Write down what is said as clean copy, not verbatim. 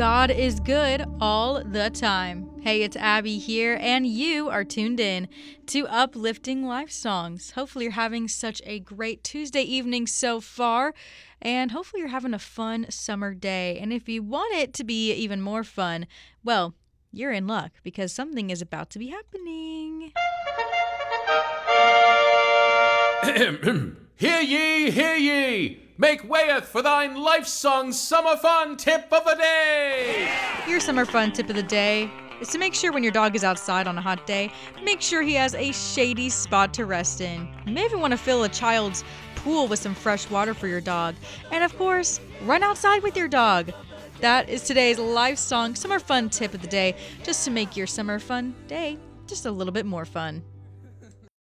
God is good all the time. Hey, it's Abby here, and you are tuned in to Uplifting Life Songs. Hopefully, you're having such a great Tuesday evening so far, and hopefully, you're having a fun summer day. And if you want it to be even more fun, well, you're in luck because something is about to be happening. Hear ye, hear ye! Make wayeth for thine life song summer fun tip of the day! Your summer fun tip of the day is to make sure when your dog is outside on a hot day, make sure he has a shady spot to rest in. You may even want to fill a child's pool with some fresh water for your dog. And of course, run outside with your dog. That is today's life song summer fun tip of the day, just to make your summer fun day just a little bit more fun.